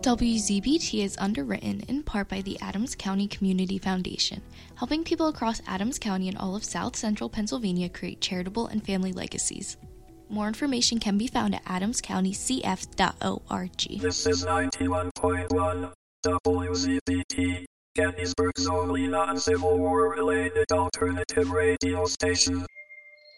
WZBT is underwritten in part by the Adams County Community Foundation, helping people across Adams County and all of South Central Pennsylvania create charitable and family legacies. More information can be found at adamscountycf.org. This is 91.1 WZBT, Gettysburg's only non-Civil War-related alternative radio station.